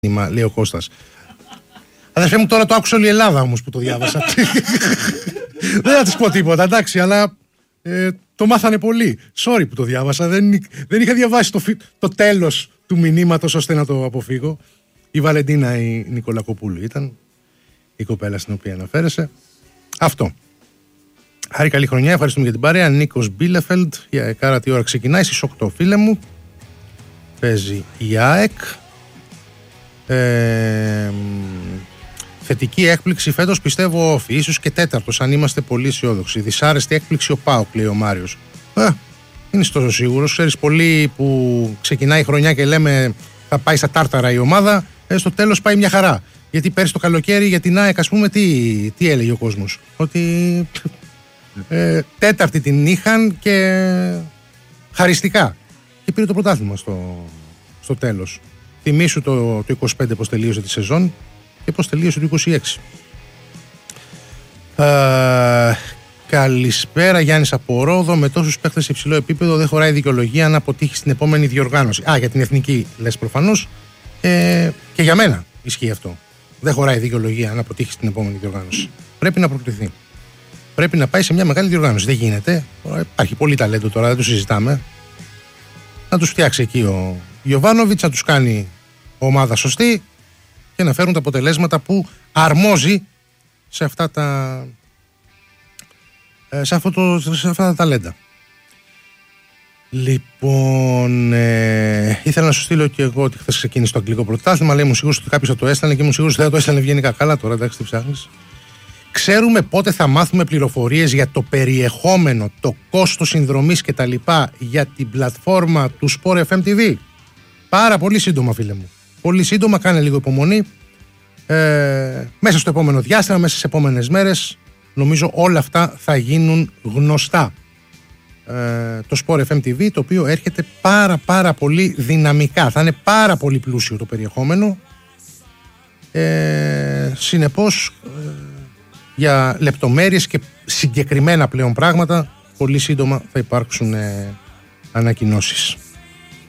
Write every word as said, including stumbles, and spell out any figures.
λέει ο Κώστας. Αδερφέ μου, τώρα το άκουσε όλη η Ελλάδα όμως που το διάβασα. Δεν θα της πω τίποτα, εντάξει, αλλά ε, το μάθανε πολύ. Sorry που το διάβασα, δεν, δεν είχα διαβάσει το, το τέλος του μηνύματος ώστε να το αποφύγω. Η Βαλεντίνα η Νικολακοπούλου ήταν η κοπέλα στην οποία αναφέρεσαι. Αυτό. Χάρη, καλή χρονιά, ευχαριστούμε για την παρέα. Νίκος Μπίλεφελντ, η ΑΕΚΑΡΑ τι ώρα ξεκινάει, στις οκτώ φίλε μου. Παίζει η ΑΕΚ. Ε, θετική έκπληξη φέτος πιστεύω όφη, ίσως και τέταρτος αν είμαστε πολύ αισιόδοξοι. Δυσάρεστη έκπληξη ο ΠΑΟΚ, λέει ο Μάριος. Ε, είναι τόσο σίγουρος. Ξέρεις, πολλοί που ξεκινάει η χρονιά και λέμε θα πάει στα τάρταρα η ομάδα, ε, στο τέλος πάει μια χαρά. Γιατί πέρσι το καλοκαίρι για την ΑΕΚ, ας πούμε, τι, τι έλεγε ο κόσμος? Ότι ε, τέταρτη την είχαν και χαριστικά. Και πήρε το πρωτάθλημα στο, στο τέλος. Θυμήσου το, το είκοσι πέντε πώς τελείωσε τη σεζόν και πώς τελείωσε το είκοσι έξι. Ε, καλησπέρα, Γιάννης από Ρόδο. Με τόσους παίχτες σε υψηλό επίπεδο δεν χωράει δικαιολογία να αποτύχει στην επόμενη διοργάνωση. Α, για την εθνική λες προφανώς. Ε, και για μένα ισχύει αυτό. Δεν χωράει δικαιολογία να αποτύχει στην επόμενη διοργάνωση. Πρέπει να προκριθεί. Πρέπει να πάει σε μια μεγάλη διοργάνωση. Δεν γίνεται. Υπάρχει πολύ ταλέντο τώρα, δεν το συζητάμε. Να τους φτιάξει εκεί ο Γιοβάνοβιτς, να τους κάνει ομάδα σωστή και να φέρουν τα αποτελέσματα που αρμόζει σε αυτά τα, σε αυτό το, σε αυτά τα ταλέντα. Λοιπόν, ε, ήθελα να σου στείλω και εγώ ότι χθες ξεκίνησε το αγγλικό πρωτάθλημα. Λέει, ήμουν σίγουρος ότι κάποιος θα το έστελνε και ήμουν σίγουρος ότι θα το έστελνε ευγενικά. Καλά, τώρα εντάξει, τι ψάχνεις? Ξέρουμε πότε θα μάθουμε πληροφορίες για το περιεχόμενο, το κόστος συνδρομής και τα λοιπά για την πλατφόρμα του Sport εφ εμ τι βι? Πάρα πολύ σύντομα, φίλε μου. Πολύ σύντομα, κάνε λίγο υπομονή. Ε, μέσα στο επόμενο διάστημα, μέσα στις επόμενες μέρες, νομίζω όλα αυτά θα γίνουν γνωστά. Ε, το Sport εφ εμ τι βι, το οποίο έρχεται πάρα πάρα πολύ δυναμικά. Θα είναι πάρα πολύ πλούσιο το περιεχόμενο. Ε, συνεπώς, ε, για λεπτομέρειες και συγκεκριμένα πλέον πράγματα, πολύ σύντομα θα υπάρξουν ε, ανακοινώσεις.